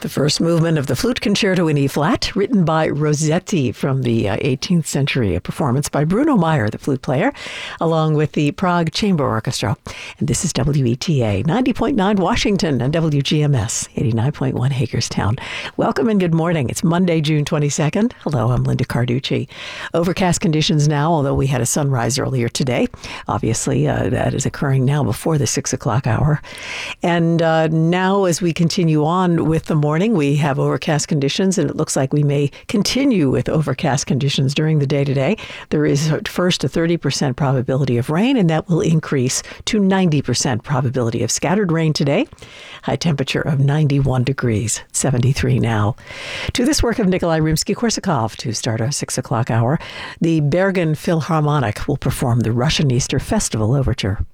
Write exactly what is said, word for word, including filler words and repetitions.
The first movement of the Flute Concerto in E-flat, written by Rossetti from the uh, eighteenth century, a performance by Bruno Meyer, the flute player, along with the Prague Chamber Orchestra. And this is W E T A ninety point nine Washington and W G M S eighty-nine point one Hagerstown. Welcome and good morning. It's Monday, June twenty-second. Hello, I'm Linda Carducci. Overcast conditions now, although we had a sunrise earlier today. Obviously, uh, that is occurring now before the six o'clock hour. And uh, now as we continue on with the morning, we have overcast conditions, and it looks like we may continue with overcast conditions during the day today. There is at first a thirty percent probability of rain, and that will increase to ninety percent probability of scattered rain today. High temperature of ninety-one degrees, seventy-three now. To this work of Nikolai Rimsky-Korsakov to start our six o'clock hour, the Bergen Philharmonic will perform the Russian Easter Festival Overture.